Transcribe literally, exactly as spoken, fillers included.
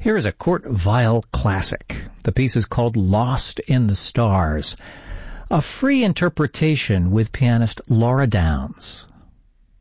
Here is a Kurt Weill classic. The piece is called Lost in the Stars, a free interpretation with pianist Laura Downs.